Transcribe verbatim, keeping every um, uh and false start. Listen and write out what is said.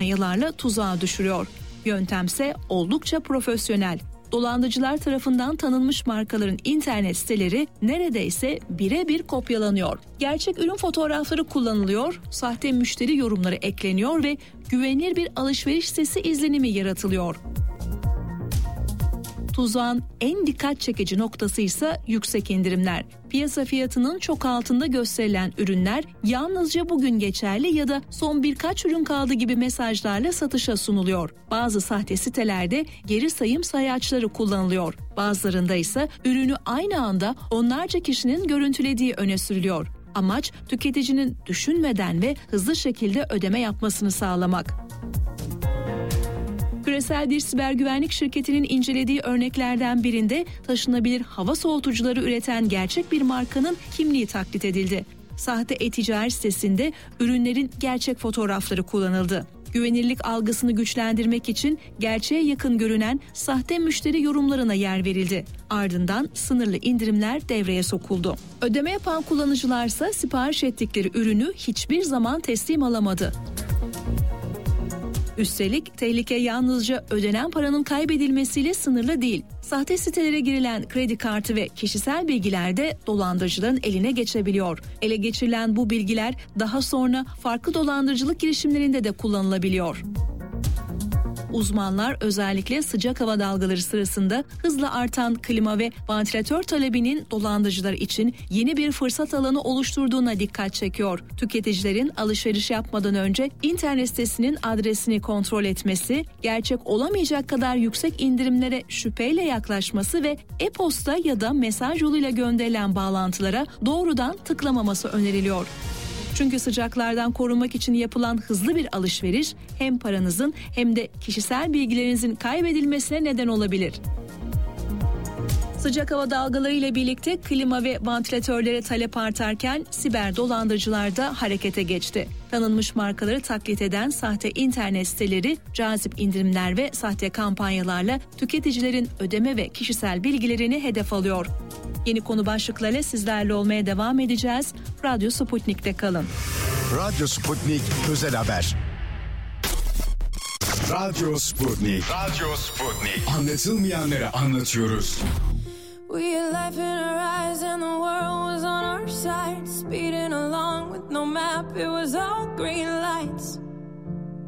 kampanyalarla tuzağa düşürüyor. Yöntemse oldukça profesyonel. Dolandırıcılar tarafından tanınmış markaların internet siteleri neredeyse birebir kopyalanıyor. Gerçek ürün fotoğrafları kullanılıyor, sahte müşteri yorumları ekleniyor ve güvenilir bir alışveriş sitesi izlenimi yaratılıyor. Tuzağın en dikkat çekici noktası ise yüksek indirimler. Piyasa fiyatının çok altında gösterilen ürünler yalnızca bugün geçerli ya da son birkaç ürün kaldı gibi mesajlarla satışa sunuluyor. Bazı sahte sitelerde geri sayım sayaçları kullanılıyor. Bazılarında ise ürünü aynı anda onlarca kişinin görüntülediği öne sürülüyor. Amaç tüketicinin düşünmeden ve hızlı şekilde ödeme yapmasını sağlamak. Küresel bir siber güvenlik şirketinin incelediği örneklerden birinde taşınabilir hava soğutucuları üreten gerçek bir markanın kimliği taklit edildi. Sahte e-ticaret sitesinde ürünlerin gerçek fotoğrafları kullanıldı. Güvenirlik algısını güçlendirmek için gerçeğe yakın görünen sahte müşteri yorumlarına yer verildi. Ardından sınırlı indirimler devreye sokuldu. Ödeme yapan kullanıcılarsa sipariş ettikleri ürünü hiçbir zaman teslim alamadı. Üstelik tehlike yalnızca ödenen paranın kaybedilmesiyle sınırlı değil. Sahte sitelere girilen kredi kartı ve kişisel bilgiler de dolandırıcıların eline geçebiliyor. Ele geçirilen bu bilgiler daha sonra farklı dolandırıcılık girişimlerinde de kullanılabiliyor. Uzmanlar özellikle sıcak hava dalgaları sırasında hızla artan klima ve vantilatör talebinin dolandırıcılar için yeni bir fırsat alanı oluşturduğuna dikkat çekiyor. Tüketicilerin alışveriş yapmadan önce internet sitesinin adresini kontrol etmesi, gerçek olamayacak kadar yüksek indirimlere şüpheyle yaklaşması ve e-posta ya da mesaj yoluyla gönderilen bağlantılara doğrudan tıklamaması öneriliyor. Çünkü sıcaklardan korunmak için yapılan hızlı bir alışveriş hem paranızın hem de kişisel bilgilerinizin kaybedilmesine neden olabilir. Sıcak hava dalgaları ile birlikte klima ve vantilatörlere talep artarken siber dolandırıcılar da harekete geçti. Tanınmış markaları taklit eden sahte internet siteleri cazip indirimler ve sahte kampanyalarla tüketicilerin ödeme ve kişisel bilgilerini hedef alıyor. Yeni konu başlıklarıyla sizlerle olmaya devam edeceğiz. Radyo Sputnik'te kalın. Radyo Sputnik Özel Haber. Radyo Sputnik. Radyo Sputnik. Anlatılmayanları anlatıyoruz. We had life in our eyes and the world was on our side. Speeding along with no map, it was all green lights.